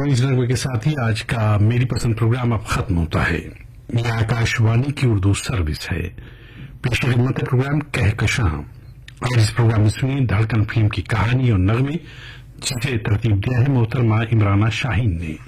और इस नगमे के साथ ही आज का मेरी पसंद प्रोग्राम अब खत्म होता है। यह आकाशवाणी की उर्दू सर्विस है। पेश खिदमत प्रोग्राम कहकशां। और इस प्रोग्राम में सुनिए धड़कन फिल्म की कहानी और नगमे, जिसे तरतीब दिया है मोहतरमा इमराना शाहीन ने।